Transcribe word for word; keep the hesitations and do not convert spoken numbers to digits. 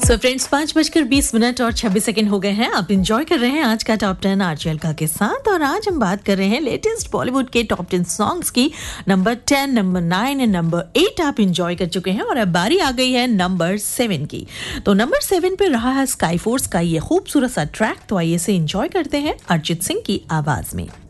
So friends पाँच बजकर बीस मिनट और छब्बीस सेकंड हो गए हैं। आप इंजॉय कर रहे हैं आज का टॉप टेन आरजे अलका के साथ और आज हम बात कर रहे हैं लेटेस्ट बॉलीवुड के टॉप टेन सॉन्ग्स की। Number ten, number nine and number eight आप इंजॉय कर चुके हैं और अब बारी आ गई है नंबर सेवन की। तो नंबर सेवन पे रहा है स्काई फोर्स का ये खूबसूरत सा ट्रैक, तो आइए से इंजॉय करते हैं अरिजीत सिंह की आवाज में।